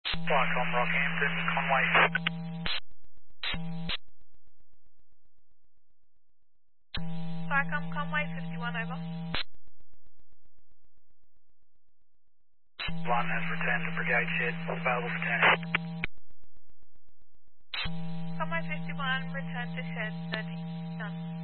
Flycom Rockhampton, Conway. Flycom Conway 51 over. 1 has returned to Brigade Shed, available for turning. Conway 51, return to shed 30. Done.